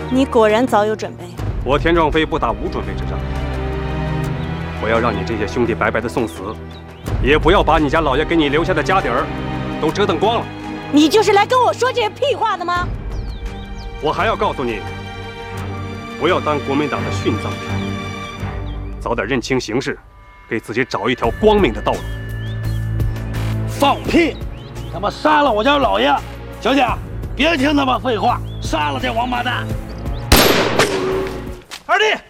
你果然早有准备。 我田壮飞不打无准备之仗。我要让你这些兄弟白白的送死，也不要把你家老爷给你留下的家底儿都折腾光了。 你就是来跟我说这些屁话的吗？ 我还要告诉你，不要当国民党的殉葬品，早点认清形势，给自己找一条光明的道路。 放屁！你他妈杀了我家老爷！小姐，别听他妈废话，杀了这王八蛋！二弟。